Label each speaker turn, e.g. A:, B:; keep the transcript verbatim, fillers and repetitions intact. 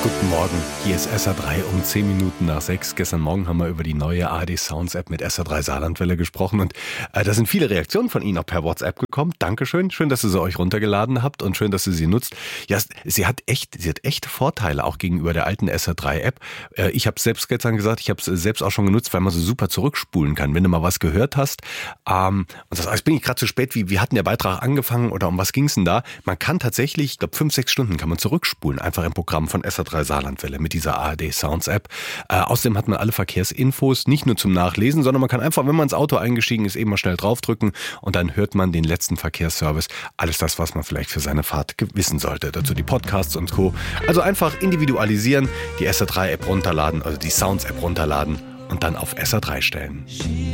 A: Guten Morgen, hier ist S R drei um zehn Minuten nach sechs. Gestern Morgen haben wir über die neue A R D Sounds App mit S R drei Saarlandwelle gesprochen und äh, da sind viele Reaktionen von Ihnen auch per WhatsApp gekommen. Dankeschön, schön, dass ihr sie euch runtergeladen habt und schön, dass ihr sie nutzt. Ja, sie hat echt, sie hat echte Vorteile auch gegenüber der alten S R drei App. Äh, ich habe selbst gestern gesagt, ich habe es selbst auch schon genutzt, weil man so super zurückspulen kann, wenn du mal was gehört hast. Ähm, und das, jetzt bin ich gerade zu spät, wie, wie hat denn der Beitrag angefangen oder um was ging es denn da? Man kann tatsächlich, ich glaube fünf, sechs Stunden kann man zurückspulen, einfach im Programm von S R drei Saarlandwelle mit dieser A R D Sounds App. Äh, außerdem hat man alle Verkehrsinfos, nicht nur zum Nachlesen, sondern man kann einfach, wenn man ins Auto eingestiegen ist, eben mal schnell draufdrücken und dann hört man den letzten Verkehrsservice. Alles das, was man vielleicht für seine Fahrt wissen sollte. Dazu die Podcasts und Co. Also einfach individualisieren, die S R drei App runterladen, also die Sounds App runterladen und dann auf S R drei stellen.